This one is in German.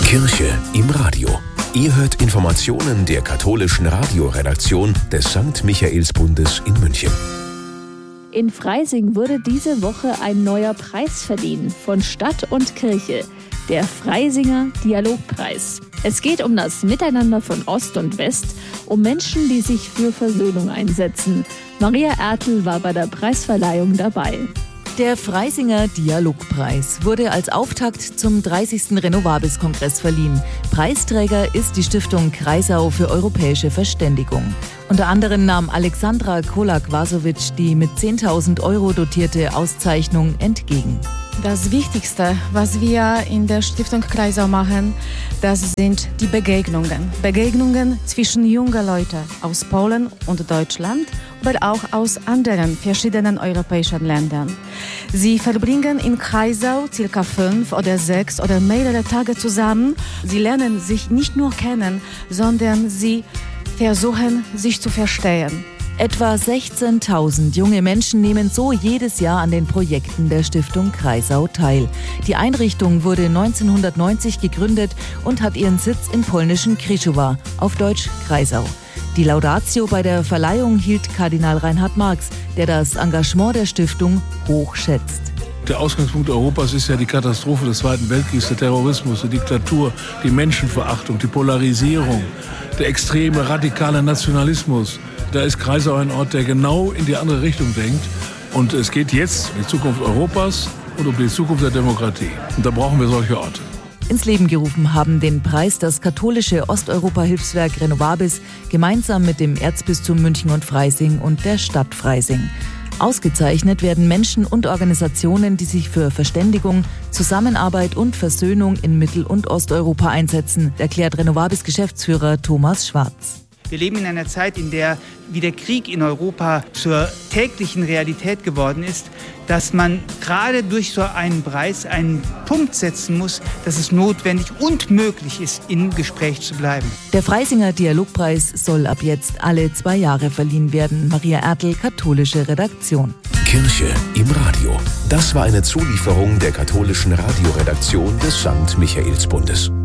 Kirche im Radio. Ihr hört Informationen der katholischen Radioredaktion des St. Michaelsbundes in München. In Freising wurde diese Woche ein neuer Preis verliehen von Stadt und Kirche, der Freisinger Dialogpreis. Es geht um das Miteinander von Ost und West, um Menschen, die sich für Versöhnung einsetzen. Maria Ertl war bei der Preisverleihung dabei. Der Freisinger Dialogpreis wurde als Auftakt zum 30. Renovabis-Kongress verliehen. Preisträger ist die Stiftung Kreisau für europäische Verständigung. Unter anderem nahm Alexandra Kolak-Wasowitsch die mit 10.000 € dotierte Auszeichnung entgegen. Das Wichtigste, was wir in der Stiftung Kreisau machen, das sind die Begegnungen. Begegnungen zwischen jungen Leuten aus Polen und Deutschland, aber auch aus anderen verschiedenen europäischen Ländern. Sie verbringen in Kreisau ca. 5 oder 6 oder mehrere Tage zusammen. Sie lernen sich nicht nur kennen, sondern sie versuchen, sich zu verstehen. Etwa 16.000 junge Menschen nehmen so jedes Jahr an den Projekten der Stiftung Kreisau teil. Die Einrichtung wurde 1990 gegründet und hat ihren Sitz im polnischen Krzeszowa, auf Deutsch Kreisau. Die Laudatio bei der Verleihung hielt Kardinal Reinhard Marx, der das Engagement der Stiftung hoch schätzt. Der Ausgangspunkt Europas ist ja die Katastrophe des Zweiten Weltkriegs, der Terrorismus, die Diktatur, die Menschenverachtung, die Polarisierung, der extreme radikale Nationalismus. Da ist Kreisau ein Ort, der genau in die andere Richtung denkt. Und es geht jetzt um die Zukunft Europas und um die Zukunft der Demokratie. Und da brauchen wir solche Orte. Ins Leben gerufen haben den Preis das katholische Osteuropa-Hilfswerk Renovabis gemeinsam mit dem Erzbistum München und Freising und der Stadt Freising. Ausgezeichnet werden Menschen und Organisationen, die sich für Verständigung, Zusammenarbeit und Versöhnung in Mittel- und Osteuropa einsetzen, erklärt Renovabis-Geschäftsführer Thomas Schwarz. Wir leben in einer Zeit, in der wie der Krieg in Europa zur täglichen Realität geworden ist, dass man gerade durch so einen Preis einen Punkt setzen muss, dass es notwendig und möglich ist, im Gespräch zu bleiben. Der Freisinger Dialogpreis soll ab jetzt alle 2 Jahre verliehen werden. Maria Ertl, katholische Redaktion. Kirche im Radio. Das war eine Zulieferung der katholischen Radioredaktion des St. Michaelsbundes.